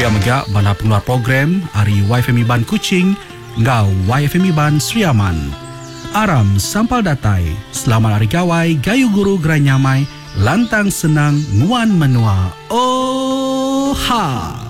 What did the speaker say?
megak bala pengeluar program Ari YFM Iban Kuching ngau YFM Iban Sriaman. Aram sampal datai, selamat hari kawai, gayu guru gerai nyamai, lantang senang, nguan menua. Oh ha!